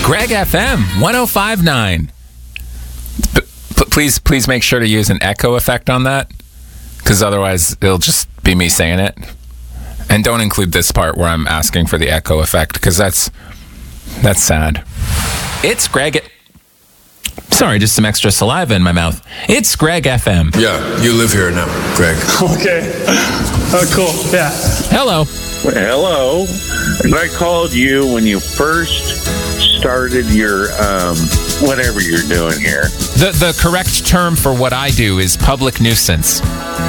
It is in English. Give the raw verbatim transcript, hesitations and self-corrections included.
Greg F M one oh five point nine. P- p- please, please make sure to use an echo effect on that, because otherwise it'll just be me saying it. And don't include this part where I'm asking for the echo effect, because that's that's sad. It's Greg. Sorry, just some extra saliva in my mouth. It's Greg F M. Yeah, you live here now, Greg. Okay. Oh, cool. Yeah. Hello. Hello. I called you when you first started your, um, whatever you're doing here. The the correct term for what I do is public nuisance.